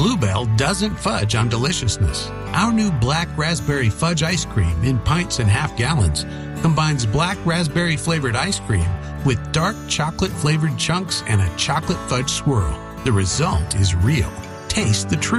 Bluebell doesn't fudge on deliciousness. Our new black raspberry fudge ice cream in pints and half gallons combines black raspberry flavored ice cream with dark chocolate flavored chunks and a chocolate fudge swirl. The result is real. Taste the truth.